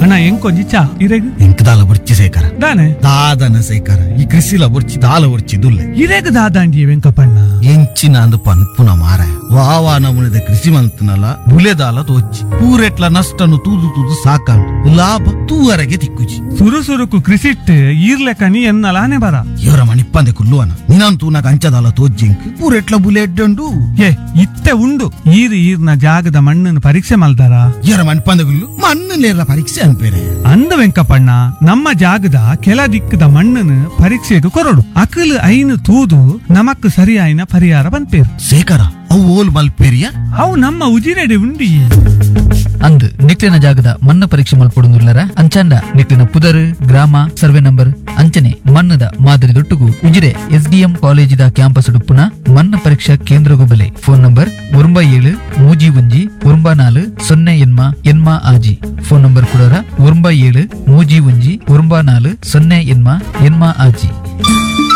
ಅಣ್ಣ ಎಂಕೊಂಜಿ ಚಾ ಇರೆಗ್ ಎಂಕ್ ದಾಲ ಬುರ್ಚಿ ಸೇಕರ ದಾನೆ ದಾದನ ಸೇಕರ ಈ ಕೃಷಿಲ ಬುರ್ಚಿ ದಾಲ ಬುರ್ಚಿ ದುಲ್ಲೆ ಇರೆಗ್ ದಾದಾಂಡಿ ವೆಂಕಪಣ್ಣ ಎಂಚಿನ ಅಂದು ಪನ್ಪುನ ಮಾರ ವಾವಾ ನಮುನಿದ ಕೃಷಿ ಮಂತನಲ ಬುಲೆದಾಲ ತೋಚಿ ಪೂರೆಟ್ಲ ನಷ್ಟನು ತೂದು ತೂದು ಸಾಕಾಂಡು ಲಾಭ ತೂವರೆಗೆ ತಿಕ್ಕುಜಿ ಸುರು ಸುರುಕು ಕೃಷಿಟ್ ಈರ್ಲೆಕ ನೀ ಎನ್ನಲಾನೆ ಬರ ಇವರ ಮಣಿಪ್ಪಂದೆ ಕುಲ್ಲುವನ ನಿನಂತೂ ನಾಗ ಅಂಚದಾಲ ತೋಜ್ಜಿಂಕ್ ಪೂರೆಟ್ಲ ಬುಲೆಡ್ಡು ಏ ಇತ್ತೆ ಉಂಡು ಈರ್ನ ಜಾಗದ ಮಣ್ಣನ್ನು ಪರೀಕ್ಷೆ ಮಲ್ದಾರ ಇವರ ಮಣಿಪ್ಪಂದೆ ಕುಲ್ಲು ಮಣ್ಣನೇರ ಪರೀಕ್ಷೆ ಅನ್ಪೇರೆ ಅಂದ ವೆಂಕಪಣ್ಣ ನಮ್ಮ ಜಾಗದ ಕೆಲ ದಿಕ್ಕದ ಮಣ್ಣನ್ನು ಪರೀಕ್ಷೆಗೆ ಕೊರಡು ಅಕಲ್ ಐನು ತೂದು ನಮಕ್ ಸರಿಯಾಯಿನ ಪರಿಹಾರ ಬಂದ್ಪೇರು ಸೇಕರ ಅವು ಓಲ್ ಮಲ್ಪೇರಿಯ ಅವು ನಮ್ಮ ಉಜಿರೆಡೆ ಉಂಡಿ ಅಂದ್ ನಿಕ್ಲಿನ ಜಾಗದ ಮಣ್ಣು ಪರೀಕ್ಷೆ ಮಲ್ಪಡುಲ್ಲರ ಅಂಚಾಂಡ ನಿಕ್ಲಿನ ಪುದರ್ ಗ್ರಾಮ ಸರ್ವೆ ನಂಬರ್ ಅಂಚನೆ ಮಣ್ಣದ ಮಾದರಿ ದೊಟ್ಟುಗು ಉಜಿರೆ ಎಸ್ಡಿಎಂ ಕಾಲೇಜಿದ ಕ್ಯಾಂಪಸ್ ಡುಪ್ಪುನ ಮಣ್ಣು ಪರೀಕ್ಷಾ ಕೇಂದ್ರಗು ಬೆಲೆ ಫೋನ್ ನಂಬರ್ 973140 ಆಜಿ ಫೋನ್ ನಂಬರ್ ಕೊಡೋರ 973140 ಆಜಿ.